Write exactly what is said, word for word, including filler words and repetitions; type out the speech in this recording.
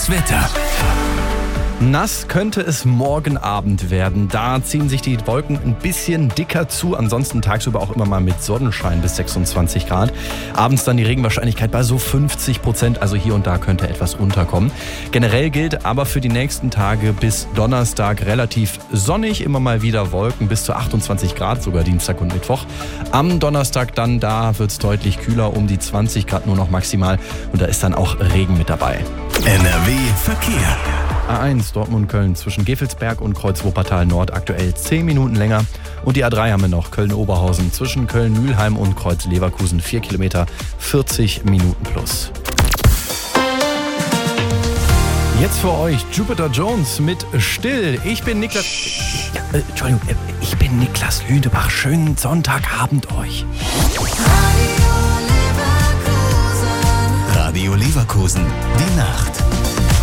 Das Wetter. Nass könnte es morgen Abend werden. Da ziehen sich die Wolken ein bisschen dicker zu. Ansonsten tagsüber auch immer mal mit Sonnenschein bis sechsundzwanzig Grad. Abends dann die Regenwahrscheinlichkeit bei so fünfzig Prozent. Also hier und da könnte etwas unterkommen. Generell gilt aber für die nächsten Tage bis Donnerstag relativ sonnig. Immer mal wieder Wolken bis zu achtundzwanzig Grad, sogar Dienstag und Mittwoch. Am Donnerstag dann, da wird es deutlich kühler, um die zwanzig Grad nur noch maximal. Und da ist dann auch Regen mit dabei. N R W Verkehr. A eins Dortmund-Köln zwischen Gevelsberg und Kreuz Wuppertal Nord aktuell zehn Minuten länger. Und die A drei haben wir noch Köln-Oberhausen zwischen Köln-Mülheim und Kreuz Leverkusen vier Kilometer, vierzig Minuten plus. Jetzt für euch Jupiter Jones mit Still. Ich bin Niklas... Äh, Entschuldigung, äh, ich bin Niklas Lüdebach. Schönen Sonntagabend euch. Radio Leverkusen, die Nacht.